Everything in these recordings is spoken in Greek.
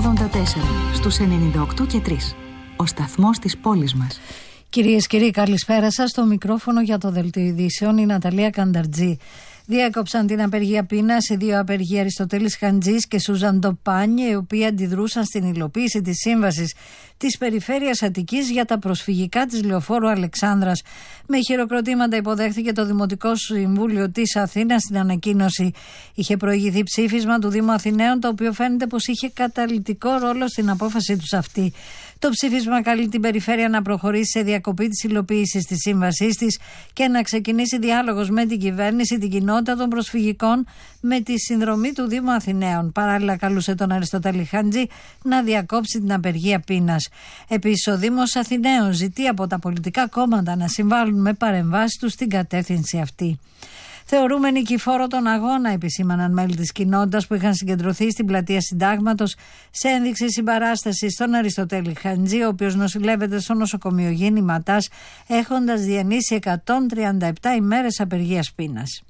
στους 98 και 3. Ο σταθμός της πόλης μας. Κυρίες και κύριοι, καλησπέρα σας. Στο μικρόφωνο για το Δελτίο Ειδήσεων η Ναταλία Κανταρτζή. Διέκοψαν την απεργία πείνας οι δύο απεργοί, Αριστοτέλης Χαντζής και Σούζαν Ντοπάνι, οι οποίοι αντιδρούσαν στην υλοποίηση της σύμβασης της Περιφέρειας Αττικής για τα προσφυγικά της Λεωφόρου Αλεξάνδρας. Με χειροκροτήματα υποδέχθηκε το Δημοτικό Συμβούλιο της Αθήνας στην ανακοίνωση. Είχε προηγηθεί ψήφισμα του Δήμου Αθηναίων, το οποίο φαίνεται πως είχε καταλυτικό ρόλο στην απόφαση τους αυτή. Το ψήφισμα καλεί την Περιφέρεια να προχωρήσει σε διακοπή της υλοποίησης της σύμβασής της και να ξεκινήσει διάλογος με την κυβέρνηση, την κοινότητα των προσφυγικών, με τη συνδρομή του Δήμου Αθηναίων. Παράλληλα, καλούσε τον Αριστοτέλη Χαντζή να διακόψει την απεργία πείνας. Επίσης, ο Δήμος Αθηναίων ζητεί από τα πολιτικά κόμματα να συμβάλλουν με παρεμβάσεις τους στην κατεύθυνση αυτή. Θεωρούμε νικηφόρο τον αγώνα, επισήμαναν μέλη της κοινότητας που είχαν συγκεντρωθεί στην πλατεία Συντάγματος σε ένδειξη συμπαράστασης στον Αριστοτέλη Χαντζή, ο οποίος νοσηλεύεται στο νοσοκομείο Γέννη Ματάς, έχοντας διανύσει 137 ημέρες απεργίας πείνας.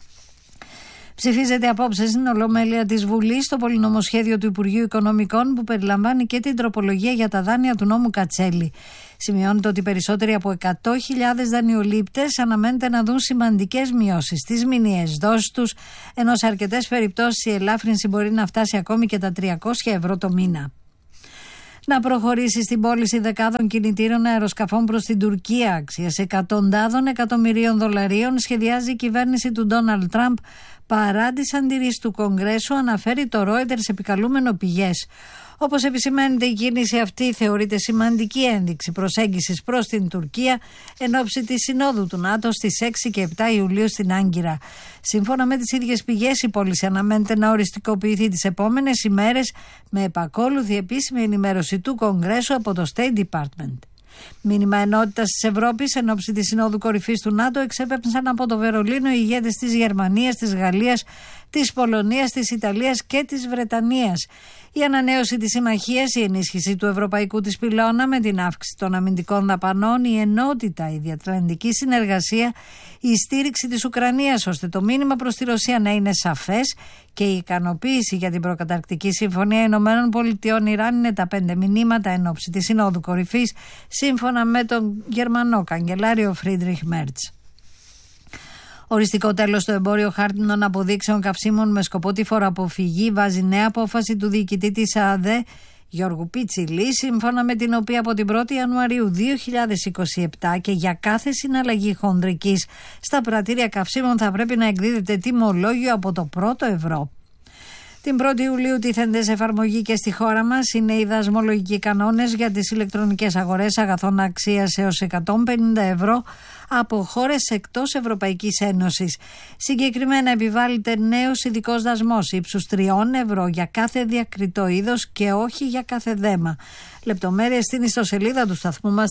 Ψηφίζεται απόψε στην Ολομέλεια της Βουλής το πολυνομοσχέδιο του Υπουργείου Οικονομικών, που περιλαμβάνει και την τροπολογία για τα δάνεια του νόμου Κατσέλη. Σημειώνεται ότι περισσότεροι από 100.000 δανειολήπτες αναμένεται να δουν σημαντικές μειώσεις στις μηνιαίες δόσεις τους, ενώ σε αρκετές περιπτώσεις η ελάφρυνση μπορεί να φτάσει ακόμη και τα 300 ευρώ το μήνα. Να προχωρήσει στην πώληση δεκάδων κινητήρων αεροσκαφών προς την Τουρκία αξίας εκατοντάδων εκατομμυρίων δολαρίων σχεδιάζει η κυβέρνηση του Ντόναλντ Τραμπ παρά τις αντιρρήσεις του Κογκρέσου, αναφέρει το Reuters επικαλούμενο πηγές. Όπως επισημαίνεται, η κίνηση αυτή θεωρείται σημαντική ένδειξη προσέγγισης προς την Τουρκία εν ώψη της Συνόδου του ΝΑΤΟ στις 6 και 7 Ιουλίου στην Άγκυρα. Σύμφωνα με τις ίδιες πηγές, η πώληση αναμένεται να οριστικοποιηθεί τις επόμενες ημέρες με επακόλουθη επίσημη ενημέρωση του Κογκρέσου από το State Department. Μήνυμα ενότητας της Ευρώπης εν ώψη της Συνόδου Κορυφής του ΝΑΤΟ εξέπεψαν από το Βερολίνο οι ηγέτες της Γερμανίας, της Γαλλίας, της Πολωνίας, της Ιταλίας και της Βρετανίας. Η ανανέωση της συμμαχίας, η ενίσχυση του ευρωπαϊκού της πυλώνα με την αύξηση των αμυντικών δαπανών, η ενότητα, η διατλαντική συνεργασία, η στήριξη της Ουκρανίας ώστε το μήνυμα προς τη Ρωσία να είναι σαφές και η ικανοποίηση για την προκαταρκτική συμφωνία Ηνωμένων Πολιτειών Ιράν είναι τα 5 μηνύματα εν ώψη της Συνόδου Κορυφής, σύμφωνα με τον Γερμανό καγκελάριο Φρίντριχ Μέρτς. Οριστικό τέλος στο εμπόριο χάρτινων αποδείξεων καυσίμων με σκοπό τη φοροαποφυγή βάζει νέα απόφαση του διοικητή της ΑΔΕ, Γιώργου Πιτσιλή, σύμφωνα με την οποία από την 1η Ιανουαρίου 2027 και για κάθε συναλλαγή χονδρικής στα πρατήρια καυσίμων θα πρέπει να εκδίδεται τιμολόγιο από το πρώτο ευρώ. Την 1η Ιουλίου τίθενται σε εφαρμογή και στη χώρα μας οι νέοι δασμολογικοί κανόνες για τις ηλεκτρονικές αγορές αγαθών αξίας έως 150 ευρώ από χώρες εκτός Ευρωπαϊκής Ένωσης. Συγκεκριμένα επιβάλλεται νέος ειδικός δασμός ύψους 3 ευρώ για κάθε διακριτό είδος και όχι για κάθε δέμα. Λεπτομέρειες στην ιστοσελίδα του σταθμού μας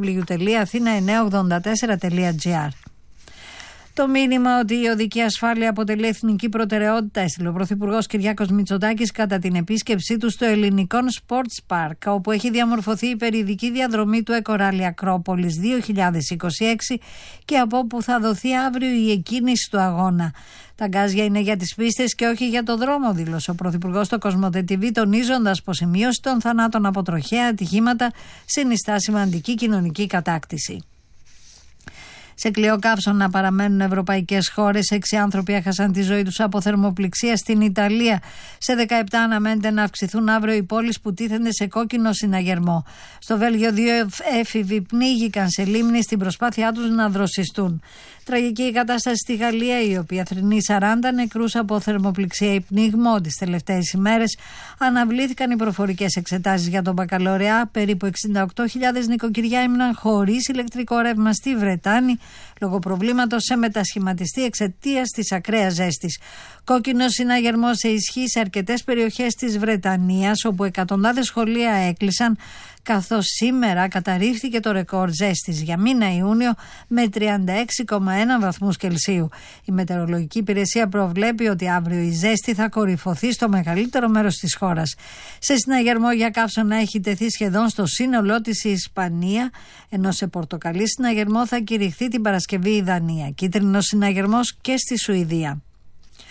www.athena984.gr. Το μήνυμα ότι η οδική ασφάλεια αποτελεί εθνική προτεραιότητα έστειλε ο Πρωθυπουργός Κυριάκος Μητσοτάκης κατά την επίσκεψή του στο Ελληνικό Sports Park, όπου έχει διαμορφωθεί η περιδική διαδρομή του Εκοράλι Ακρόπολης 2026 και από όπου θα δοθεί αύριο η εκκίνηση του αγώνα. Τα γκάζια είναι για τις πίστες και όχι για το δρόμο, δήλωσε ο Πρωθυπουργός στο Κοσμοτέ TV, τονίζοντας πως η μείωση των θανάτων από τροχαία ατυχήματα συνιστά σημαντική κοινωνική κατάκτηση. Σε κλειό καύσωνα παραμένουν ευρωπαϊκές χώρες. 6 άνθρωποι έχασαν τη ζωή τους από θερμοπληξία στην Ιταλία. Σε 17 αναμένεται να αυξηθούν αύριο οι πόλεις που τίθενται σε κόκκινο συναγερμό. Στο Βέλγιο 2 έφηβοι πνίγηκαν σε λίμνη στην προσπάθειά τους να δροσιστούν. Τραγική η κατάσταση στη Γαλλία, η οποία θρηνεί 40 νεκρούς από θερμοπληξία ή πνίγμο. Τις τελευταίες ημέρες αναβλήθηκαν οι προφορικές εξετάσεις για τον μπακαλωρεά. Περίπου 68.000 νοικοκυριά έμειναν χωρίς ηλεκτρικό ρεύμα στη Βρετάνη λόγω προβλήματος σε μετασχηματιστή εξαιτίας της ακραίας ζέστης. Κόκκινο συναγερμό σε ισχύ σε αρκετές περιοχές της Βρετανίας, όπου εκατοντάδες σχολεία έκλεισαν, καθώς σήμερα καταρρίφθηκε το ρεκόρ ζέστης για μήνα Ιούνιο με 36,1 βαθμούς Κελσίου. Η Μετεωρολογική Υπηρεσία προβλέπει ότι αύριο η ζέστη θα κορυφωθεί στο μεγαλύτερο μέρος της χώρας. Σε συναγερμό για καύσωνα έχει τεθεί σχεδόν στο σύνολό της η Ισπανία, ενώ σε πορτοκαλί συναγερμό θα κηρυχθεί την Παρασκευή η Δανία. Κίτρινο συναγερμός και στη Σουηδία.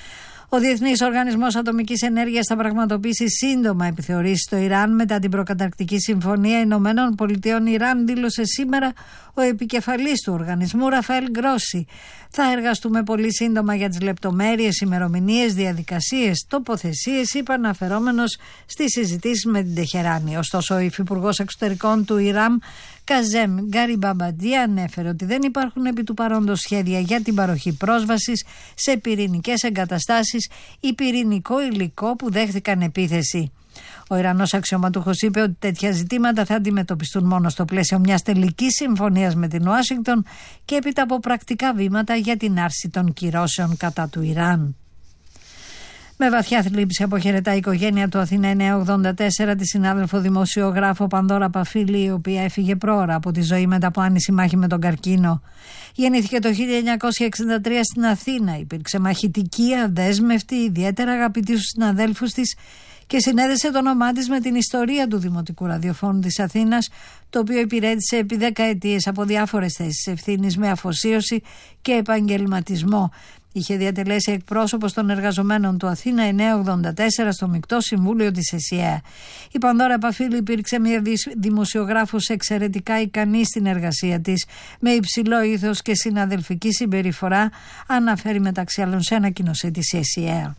Ο Διεθνής Οργανισμός Ατομικής Ενέργειας θα πραγματοποιήσει σύντομα επιθεωρήσεις στο Ιράν μετά την προκαταρκτική συμφωνία Ηνωμένων Πολιτειών Ιράν, δήλωσε σήμερα ο επικεφαλής του οργανισμού Ραφαέλ Γκρόσι. Θα εργαστούμε πολύ σύντομα για τις λεπτομέρειες, ημερομηνίες, διαδικασίες, τοποθεσίες, είπε αναφερόμενος στις συζητήσεις με την Τεχεράνη. Ωστόσο, ο υφυπουργός εξωτερικών του Ιράν, Καζέμ Γκαριμπαμπαντί, ανέφερε ότι δεν υπάρχουν επί του παρόντος σχέδια για την παροχή πρόσβασης σε πυρηνικές εγκαταστάσεις ή πυρηνικό υλικό που δέχθηκαν επίθεση. Ο Ιρανός αξιωματούχος είπε ότι τέτοια ζητήματα θα αντιμετωπιστούν μόνο στο πλαίσιο μιας τελικής συμφωνίας με την Ουάσιγκτον και έπειτα από πρακτικά βήματα για την άρση των κυρώσεων κατά του Ιράν. Με βαθιά θλίψη αποχαιρετά η οικογένεια του Αθήνα 984 τη συνάδελφο δημοσιογράφο Πανδώρα Παφίλη, η οποία έφυγε πρόωρα από τη ζωή μετά από άνηση μάχη με τον καρκίνο. Γεννήθηκε το 1963 στην Αθήνα, υπήρξε μαχητική, αδέσμευτη, ιδιαίτερα αγαπητή στους συναδέλφους της και συνέδεσε το όνομά της με την ιστορία του Δημοτικού Ραδιοφώνου της Αθήνας, το οποίο υπηρέτησε επί δεκαετίες από διάφορες θέσεις ευθύνης με αφοσίωση και επαγγελματισμό. Είχε διατελέσει εκπρόσωπος των εργαζομένων του Αθήνα 984 στο Μεικτό Συμβούλιο της ΕΣΥΑ. Η Πανδώρα Παφίλη υπήρξε μια δημοσιογράφος εξαιρετικά ικανή στην εργασία της, με υψηλό ήθος και συναδελφική συμπεριφορά, αναφέρει μεταξύ άλλων σε ανακοίνωσή της η ΕΣΥΑ.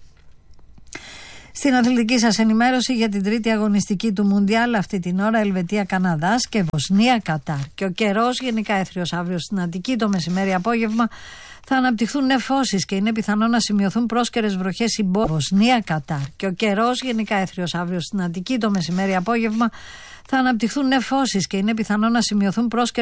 Στην αθλητική σας ενημέρωση για την τρίτη αγωνιστική του Μουντιάλ, αυτή την ώρα Ελβετία-Καναδάς και Βοσνία-Κατάρ. Και ο καιρός γενικά έθριος αύριο στην Αττική το μεσημέρι-απόγευμα θα αναπτυχθούν νεφώσεις και είναι πιθανό να σημειωθούν πρόσκαιρες βροχές στην Βοσνία-Κατάρ. Και ο καιρός γενικά έθριος αύριο στην Αττική το μεσημέρι-απόγευμα θα αναπτυχθούν νεφώσεις και είναι πιθανό να σημειωθούν πρόσκαιρες